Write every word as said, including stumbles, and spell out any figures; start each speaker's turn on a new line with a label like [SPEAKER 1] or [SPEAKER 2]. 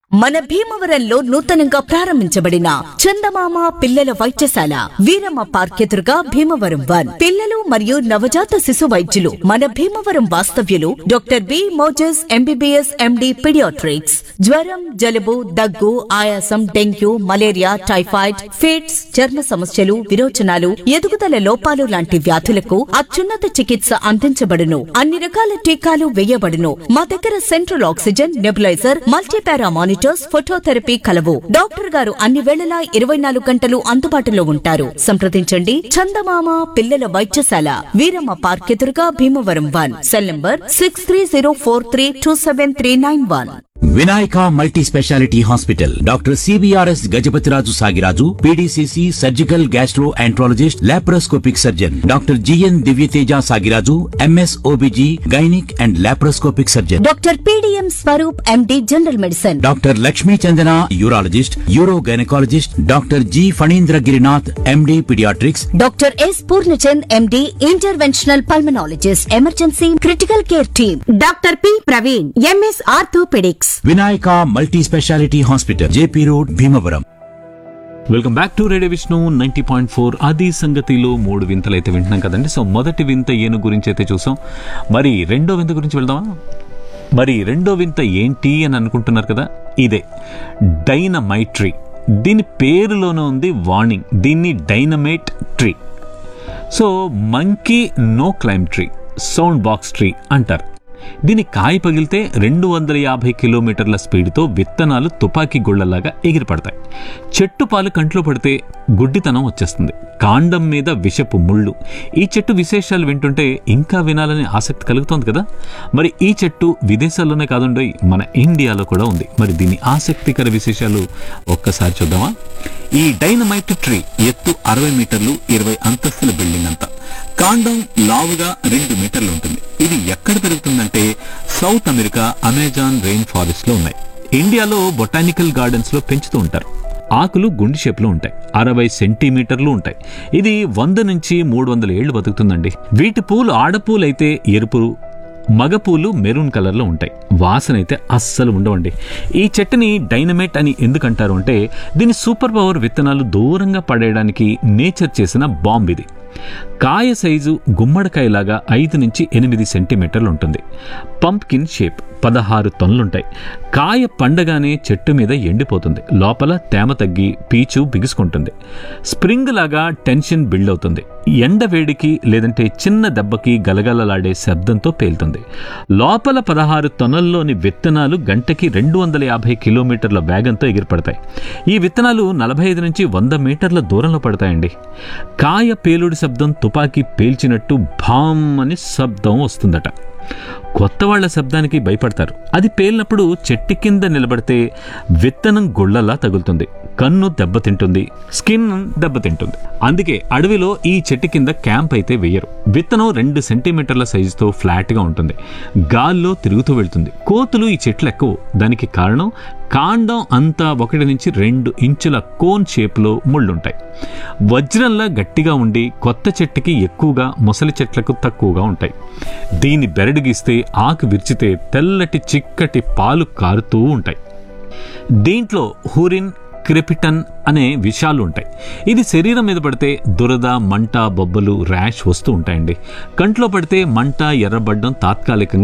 [SPEAKER 1] మన భీమవరంలో నూతనంగా ప్రారంభించబడిన చందమామ పిల్లల వైద్యశాల వీరమ్మ పార్క్ ఎదురుగా భీమవరం వన్ పిల్లలు మరియు నవజాత శిశు వైద్యులు మన భీమవరం వాస్తవ్యులు doctor B Moses MBBS MD paediatrics జ్వరం జలుబు దగ్గు ఆయాసం డెంగ్యూ మలేరియా టైఫాయిడ్ ఫిట్స్ చర్మ సమస్యలు విరోచనాలు ఎదుగుదల లోపాలు లాంటి వ్యాధులకు అత్యున్నత చికిత్స అందించబడును అన్ని రకాల టీకాలు వేయబడును మా దగ్గర central oxygen nebuliser multipara monitor phototherapy కలవు డాక్టర్ గారు అన్ని వేళలా ఇరవై నాలుగు గంటలు అందుబాటులో ఉంటారు సంప్రదించండి చందమామ పిల్లల వైద్యశాల వీరమ్మ పార్క్ ఎదురుగా Bhimavaram one cell number six three zero four three two seven three nine one
[SPEAKER 2] Vinayaka multi speciality hospital doctor CBRS Gajapathiraju Sagiraju PDCC surgical gastro enterologist laparoscopic surgeon doctor GN Divyateja Sagiraju MS OBG gynaec and laparoscopic surgeon
[SPEAKER 1] doctor PDM Swaroop MD general medicine
[SPEAKER 2] doctor Lakshmi Chandana urologist euro gynaecologist doctor G Phanindra Girinath MD paediatrics
[SPEAKER 1] doctor yes Purnachand MD interventional pulmonologist emergency critical care team doctor P Praveen MS orthopaedics
[SPEAKER 2] Vinayaka multi speciality hospital JP road Bhimavaram.
[SPEAKER 3] Welcome back to radio Vishnu ninety point four అది సంగతిలో మూడు వింతలు అయితే వింటున్నాం కదండి. So మొదటి వింత ఏను గురించి అయితే చూసాం. మరి రెండో వింత గురించి వెళ్దామా? మరి రెండో వింత ఏంటి అని అనుకుంటున్నారు కదా, ఇదే డైనమైట్ ట్రీ. దీని పేరులోనే ఉంది వార్నింగ్, దీన్ని dynamite tree. So monkey no claim tree, sound box tree అంటారు. దీని కాయ పగిలితే రెండు వందల యాభై కిలోమీటర్ల స్పీడ్తో విత్తనాలు తుపాకీ గుళ్లలాగా ఎగిరిపడతాయి. చెట్టు పాలు కంట్లో పడితే గుడ్డితనం వచ్చేస్తుంది. కాండం మీద విషపు ముళ్ళు. ఈ చెట్టు విశేషాలు వింటుంటే ఇంకా వినాలని ఆసక్తి కలుగుతోంది కదా. మరి ఈ చెట్టు విదేశాల్లోనే కాదుండో మన ఇండియాలో కూడా ఉంది. మరి దీని ఆసక్తికర విశేషాలు ఒక్కసారి చూద్దామా. ఈ డైనమైట్ ట్రీ ఎత్తు అరవై మీటర్లు, ఇరవై అంతస్తుల బిల్డింగ్ అంతా. కాండం లావుగా రెండు మీటర్లు ఉంటుంది. ఇది ఎక్కడ పెరుగుతుందంటే south America Amazon rain forest లో ఉన్నాయి. ఇండియాలో బొటానికల్ గార్డెన్స్ లో పెంచుతూ ఉంటారు. ఆకులు గుండి షేప్ లో ఉంటాయి, అరవై సెంటీమీటర్లు ఉంటాయి. ఇది వంద నుంచి మూడు వందల ఏళ్లు బతుకుతుందండి. వీటి పూలు ఆడపూలైతే ఎరుపు, మగపూలు మెరూన్ కలర్లో ఉంటాయి. వాసన అయితే అస్సలు ఉండవండి. ఈ చెట్టుని డైనమైట్ అని ఎందుకంటారు అంటే దీని సూపర్ పవర్ విత్తనాలు దూరంగా పడేయడానికి నేచర్ చేసిన బాంబ్ ఇది. కాయ సైజు గుమ్మడికాయలాగా ఐదు నుంచి ఎనిమిది సెంటీమీటర్లు ఉంటుంది. పంప్కిన్ షేప్, పదహారు తొనలుంటాయి. కాయ పండగానే చెట్టు మీద ఎండిపోతుంది. లోపల తేమ తగ్గి పీచు బిగుసుకుంటుంది. స్ప్రింగ్ లాగా టెన్షన్ బిల్డ్ అవుతుంది. ఎండ వేడికి లేదంటే చిన్న దెబ్బకి గలగలలాడే శబ్దంతో పేలుతుంది. లోపల పదహారు తొనల్లోని విత్తనాలు గంటకి రెండు వందల యాభై కిలోమీటర్ల వేగంతో ఎగిరిపడతాయి. ఈ విత్తనాలు నలభై ఐదు నుంచి వంద మీటర్ల దూరంలో పడతాయండి. కాయ పేలుడి శబ్దం తుపాకీ పేల్చినట్టు భామ్ అని శబ్దం వస్తుందట. కొత్త వాళ్ల శబ్దానికి భయపడతారు. అది పేలినప్పుడు చెట్టు కింద నిలబడితే విత్తనం గుళ్లలా తగులుతుంది, కన్ను దెబ్బతింటుంది, స్కిన్ దెబ్బతింటుంది. అందుకే అడవిలో ఈ చెట్టు కింద క్యాంప్ అయితే వేయరు. విత్తనం రెండు సెంటీమీటర్ల సైజుతో ఫ్లాట్ గా ఉంటుంది. గాల్లో తిరుగుతూ వెళ్తుంది. కోతులు ఈ చెట్లు ఎక్కువ. దానికి కారణం కాండం అంతా ఒకటి నుంచి రెండు ఇంచుల కోన్ షేప్లో ముళ్ళుంటాయి. వజ్రంలా గట్టిగా ఉండి కొత్త చెట్టుకి ఎక్కువగా, ముసలి చెట్లకు తక్కువగా ఉంటాయి. దీన్ని బెరడు గీస్తే ఆకు విరిచితే తెల్లటి చిక్కటి పాలు కారుతూ ఉంటాయి. దీంట్లో హూరిన్, క్రెపిటన్ అనే విషాలు ఉంటాయి. ఇది శరీరం మీద పడితే దురద, మంట, బొబ్బలు, ర్యాష్ వస్తూ ఉంటాయండి. కంట్లో పడితే మంట, ఎర్రబడ్డం తాత్కాలికంగా